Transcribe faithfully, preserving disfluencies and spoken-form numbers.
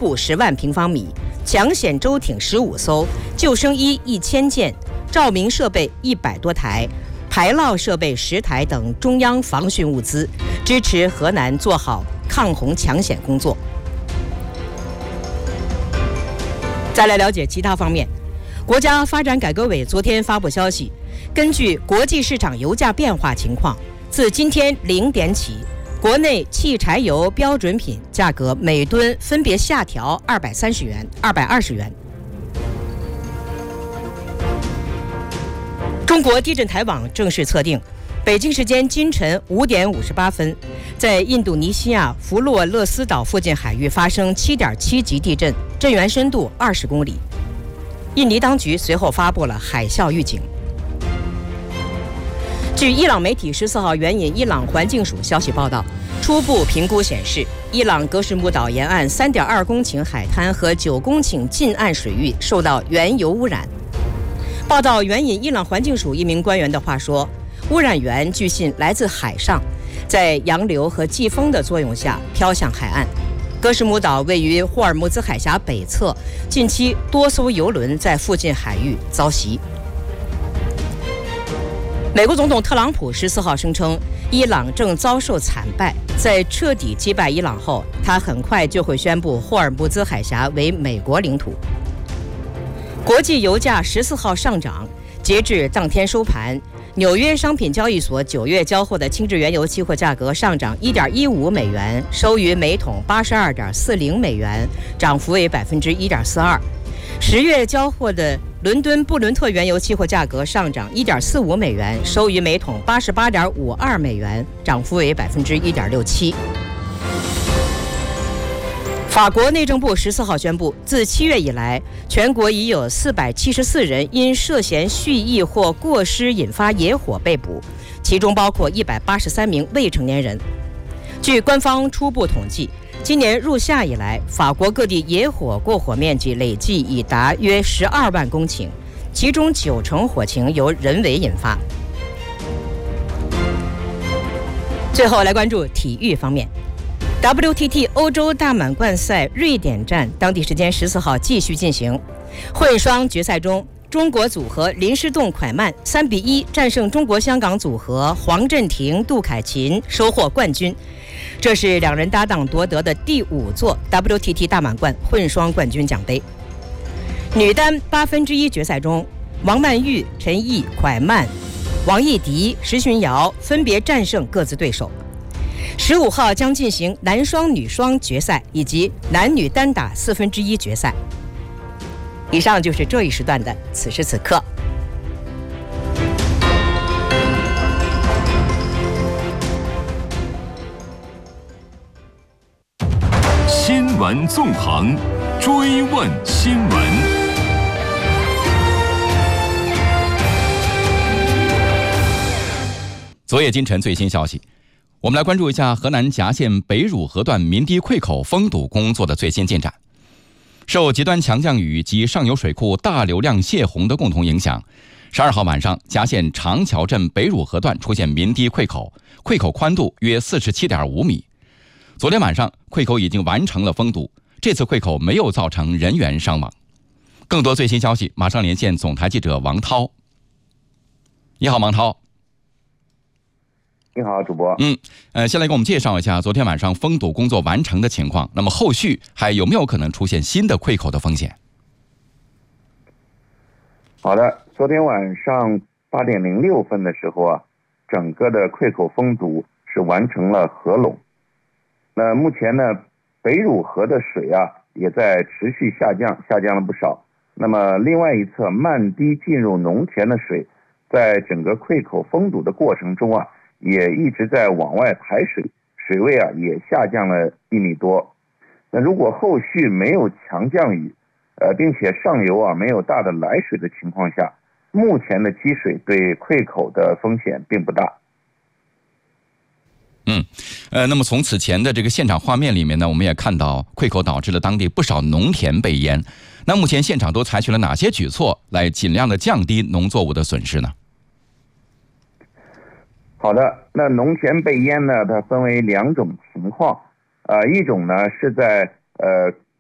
部十万平方米，抢险舟艇十五艘，救生衣一千件，照明设备一百多台，排涝设备十台等中央防汛物资，支持河南做好抗洪抢险工作。再来了解其他方面，国家发展改革委昨天发布消息，根据国际市场油价变化情况，自今天零点起，国内汽柴油标准品价格每吨分别下调二百三十元、二百二十元。中国地震台网正式测定，北京时间今晨五点五十八分，在印度尼西亚弗洛勒斯岛附近海域发生七点七级地震，震源深度二十公里。印尼当局随后发布了海啸预警。据伊朗媒体十四号援引伊朗环境署消息报道，初步评估显示，伊朗格什木岛沿岸三点二公顷海滩和九公顷近岸水域受到原油污染。报道援引伊朗环境署一名官员的话说，污染源据信来自海上，在洋流和季风的作用下飘向海岸。格什木岛位于霍尔木兹海峡北侧，近期多艘油轮在附近海域遭袭。美国总统特朗普十四号声称，伊朗正遭受惨败，在彻底击败伊朗后，他很快就会宣布霍尔木兹海峡为美国领土。国际油价十四号上涨，截至当天收盘，纽约商品交易所九月交货的轻质原油期货价格上涨 一点一五美元，收于每桶八十二点四零美元，涨幅为 百分之一点四二。十月交货的伦敦布伦特原油期货价格上涨 一点四五美元，收于每桶八十八点五二美元，涨幅为 百分之一点六七。法国内政部十四号宣布，自七月以来，全国已有四百七十四人因涉嫌蓄意或过失引发野火被捕，其中包括一百八十三名未成年人。据官方初步统计，今年入夏以来，法国各地野火过火面积累计已达约十二万公顷，其中九成火情由人为引发。最后来关注体育方面。W T T 欧洲大满贯赛瑞典站当地时间十四号继续进行，混双决赛中，中国组合林诗栋、蒯曼三比一战胜中国香港组合黄镇廷、杜凯琴，收获冠军。这是两人搭档夺得的第五座 W T T 大满贯混双冠军奖杯。女单八分之一决赛中，王曼玉、陈毅、蒯曼、王艺迪、石巡瑶分别战胜各自对手。十五号将进行男双、女双决赛以及男女单打四分之一决赛。以上就是这一时段的此时此刻。 新闻纵横，追问新闻。 昨夜今晨最新消息，我们来关注一下河南夹县北汝河段鸣堤溃口封堵工作的最新进展。受极端强降雨及上游水库大流量泄洪的共同影响，十二号晚上，夹县长桥镇北汝河段出现鸣堤溃口，溃口宽度约 四十七点五米。昨天晚上，溃口已经完成了封堵，这次溃口没有造成人员伤亡。更多最新消息，马上连线总台记者王涛。你好，王涛。 你好，主播。 嗯，呃，先来给我们介绍一下昨天晚上封堵工作完成的情况。那么后续还有没有可能出现新的溃口的风险？ 好的，昨天晚上八点零六分的时候啊，整个的溃口封堵是完成了合拢。那目前呢，北汝河的水啊也在持续下降，下降了不少。那么另外一侧漫堤进入农田的水，在整个溃口封堵的过程中啊，也一直在往外排水，水位啊也下降了一米多。那如果后续没有强降雨，呃，并且上游啊没有大的来水的情况下，目前的积水对溃口的风险并不大。 嗯，呃，那么从此前的这个现场画面里面呢，我们也看到溃口导致了当地不少农田被淹。那目前现场都采取了哪些举措来尽量的降低农作物的损失呢？ 好的，那农田被淹呢，它分为两种情况，呃，一种呢是在呃